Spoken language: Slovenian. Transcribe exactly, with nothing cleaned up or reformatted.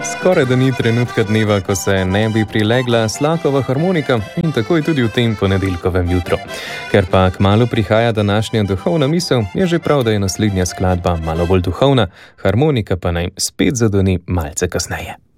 Skoraj da ni trenutka dneva, ko se ne bi prilegla Slakova harmonika in tako je tudi v tem ponedeljkovem jutru. Ker pa kmalu prihaja današnja duhovna misel, je že prav, da je naslednja skladba malo bolj duhovna, harmonika pa naj spet zadoni malce kasneje.